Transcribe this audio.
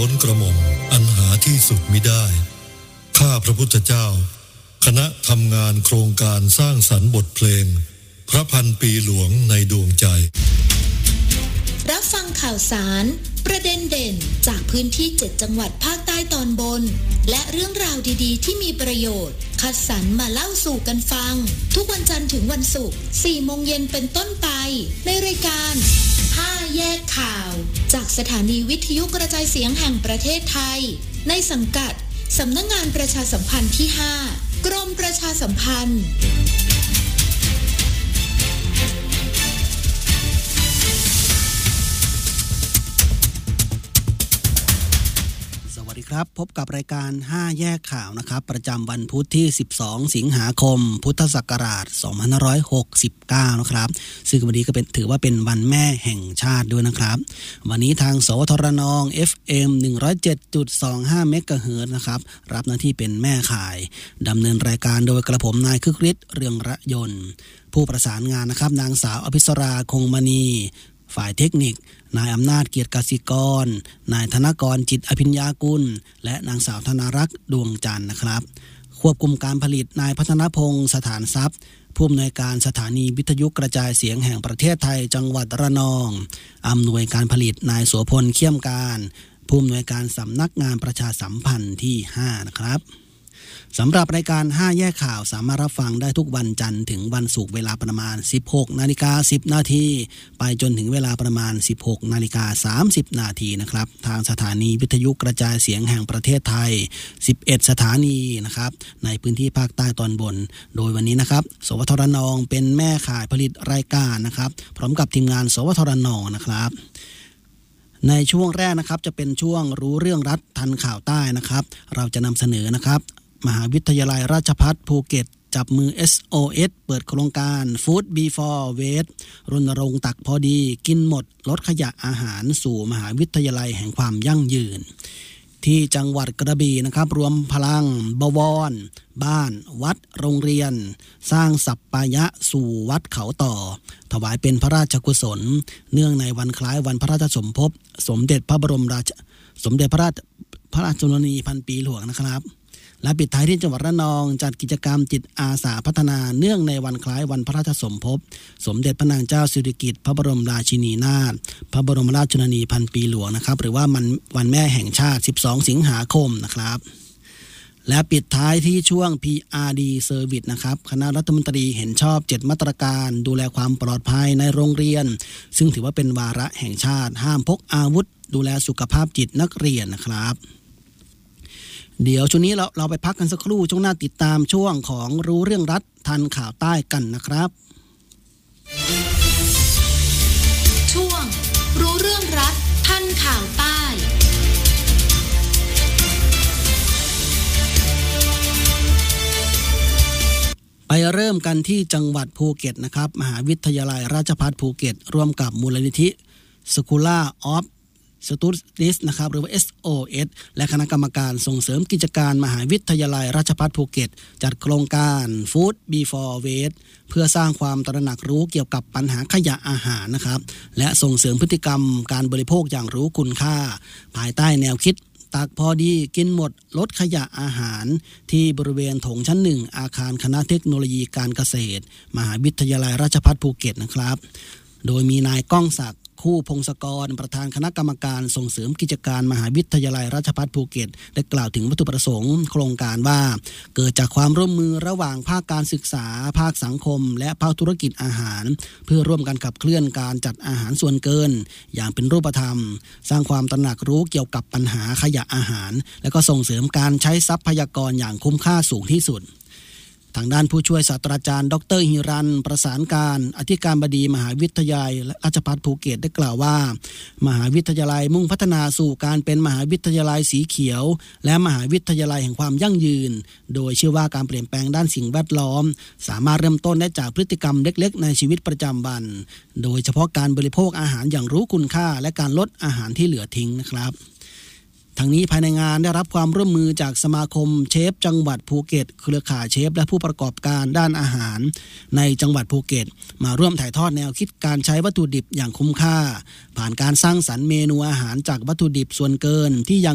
ล้นกระหม่อมอันหาที่สุดมิได้ข้าพระพุทธเจ้าคณะทำงานโครงการสร้างสรรค์บทเพลงพระพันปีหลวงในดวงใจรับฟังข่าวสารประเด็นเด่นจากพื้นที่7จังหวัดภาคใต้ตอนบนและเรื่องราวดีๆที่มีประโยชน์คัดสรรมาเล่าสู่กันฟังทุกวันจันทร์ถึงวันศุกร์ 4 โมงเย็นเป็นต้นไปในรายการ5แยกข่าวจากสถานีวิทยุกระจายเสียงแห่งประเทศไทยในสังกัดสำนักงานประชาสัมพันธ์ที่5กรมประชาสัมพันธ์ครับพบกับรายการ5แยกข่าวนะครับประจำวันพุธที่12สิงหาคมพุทธศักราช2569นะครับซึ่งวันนี้ก็ถือว่าเป็นวันแม่แห่งชาติด้วยนะครับวันนี้ทางสวทรนอง FM 107.25 เมกะเฮิรตซ์นะครับรับหน้าที่เป็นแม่ข่ายดำเนินรายการโดยกระผมนายคึกฤทธิ์เรืองระยนต์ผู้ประสานงานนะครับนางสาวอภิสราคงมณีฝ่ายเทคนิคนายอำนาจเกียรติกสิกรนายธนกรจิตอภิญญากุลและนางสาวธนารักษ์ดวงจันทร์นะครับควบคุมการผลิตนายพัฒนพงษ์สถานทรัพย์ผู้อำนวยการสถานีวิทยุกระจายเสียงแห่งประเทศไทยจังหวัดระนองอำนวยการผลิตนายโสพลเขี้ยมการผู้อำนวยการสำนักงานประชาสัมพันธ์ที่5นะครับสำหรับรายการ5แยกข่าวสามารถรับฟังได้ทุกวันจันทร์ถึงวันศุกร์เวลาประมาณ 16:10 น.ไปจนถึงเวลาประมาณ 16:30 น.นะครับทางสถานีวิทยุกระจายเสียงแห่งประเทศไทย11สถานีนะครับในพื้นที่ภาคใต้ตอนบนโดยวันนี้นะครับสวทรนองเป็นแม่ข่ายผลิตรายการนะครับพร้อมกับทีมงานสวทรนองนะครับในช่วงแรกนะครับจะเป็นช่วงรู้เรื่องรัฐทันข่าวใต้นะครับเราจะนำเสนอนะครับมหาวิทยาลัยราชภัฏภูเก็ตจับมือ SOS เปิดโครงการ Food Before Waste รณรงค์ตักพอดีกินหมดลดขยะอาหารสู่มหาวิทยาลัยแห่งความยั่งยืนที่จังหวัดกระบี่นะครับรวมพลังบวรบ้านวัดโรงเรียนสร้างสัปปายะสู่วัดเขาต่อถวายเป็นพระราชกุศลเนื่องในวันคล้ายวันพระราชสมภพสมเด็จพระบรมราชชนนีพันปีหลวงนะครับและปิดท้ายที่จังหวัดระนองจัดกิจกรรมจิตอาสาพัฒนาเนื่องในวันคล้ายวันพระราชสมภพสมเด็จพระนางเจ้าสิริกิติ์พระบรมราชินีนาถพระบรมราชชนนีพันปีหลวงนะครับหรือว่าวันแม่แห่งชาติ12สิงหาคมนะครับและปิดท้ายที่ช่วง PRD Service นะครับคณะรัฐมนตรีเห็นชอบ7มาตรการดูแลความปลอดภัยในโรงเรียนซึ่งถือว่าเป็นวาระแห่งชาติห้ามพกอาวุธดูแลสุขภาพจิตนักเรียนนะครับเดี๋ยวช่วงนี้เราไปพักกันสักครู่ช่วงหน้าติดตามช่วงของรู้เรื่องรัฐทันข่าวใต้กันนะครับช่วงรู้เรื่องรัฐทันข่าวใต้ไปเริ่มกันที่จังหวัดภูเก็ตนะครับมหาวิทยาลัยราชภัฏภูเก็ตร่วมกับมูลนิธิ Scholar of Studies นะครับหรือว่า SOS และคณะกรรมการส่งเสริมกิจการมหาวิทยาลัยราชภัฏภูเก็ตจัดโครงการ Food Before Waste เพื่อสร้างความตระหนักรู้เกี่ยวกับปัญหาขยะอาหารนะครับและส่งเสริมพฤติกรรมการบริโภคอย่างรู้คุณค่าภายใต้แนวคิดตักพอดีกินหมดลดขยะอาหารที่บริเวณโถงชั้น1อาคารคณะเทคโนโลยีการเกษตรมหาวิทยาลัยราชภัฏภูเก็ตนะครับโดยมีนายก้องศักดิ์คู่พงศกรประธานคณะกรรมการส่งเสริมกิจการมหาวิทยาลัยราชภัฏภูเก็ตได้กล่าวถึงวัตถุประสงค์โครงการว่าเกิดจากความร่วมมือระหว่างภาคการศึกษาภาคสังคมและภาคธุรกิจอาหารเพื่อร่วมกันขับเคลื่อนการจัดอาหารส่วนเกินอย่างเป็นรูปธรรมสร้างความตระหนักรู้เกี่ยวกับปัญหาขยะอาหารและก็ส่งเสริมการใช้ทรัพยากรอย่างคุ้มค่าสูงที่สุดทางด้านผู้ช่วยศาสตราจารย์ดร.หิรันประสานการอธิการบดีมหาวิทยาลัยราชภัฏภูเก็ตได้กล่าวว่ามหาวิทยาลัยมุ่งพัฒนาสู่การเป็นมหาวิทยาลัยสีเขียวและมหาวิทยาลัยแห่งความยั่งยืนโดยเชื่อว่าการเปลี่ยนแปลงด้านสิ่งแวดล้อมสามารถเริ่มต้นได้จากพฤติกรรมเล็กๆในชีวิตประจำวันโดยเฉพาะการบริโภคอาหารอย่างรู้คุณค่าและการลดอาหารที่เหลือทิ้งนะครับ ทั้งนี้ภายในงานได้รับความร่วมมือจากสมาคมเชฟจังหวัดภูเก็ตเครือข่ายเชฟและผู้ประกอบการด้านอาหารในจังหวัดภูเก็ตมาร่วมถ่ายทอดแนวคิดการใช้วัตถุดิบอย่างคุ้มค่าผ่านการสร้างสรรค์เมนูอาหารจากวัตถุดิบส่วนเกินที่ยัง